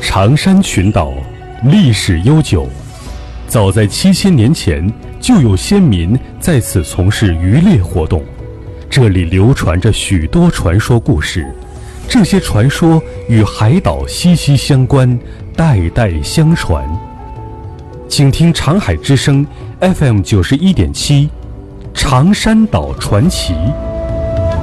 长山群岛历史悠久，早在7000年前就有先民在此从事渔猎活动，这里流传着许多传说故事，这些传说与海岛息息相关，代代相传。请听长海之声 FM91.7，长山岛传奇。